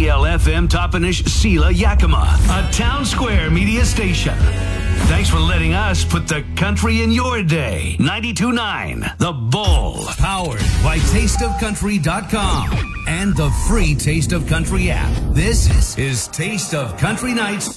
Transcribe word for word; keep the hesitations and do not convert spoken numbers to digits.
C L F M Toppenish Sela Yakima, a Town Square media station. Thanks for letting us put the country in your day. ninety-two point nine The Bull. Powered by taste of country dot com and the free Taste of Country app. This is Taste of Country Nights.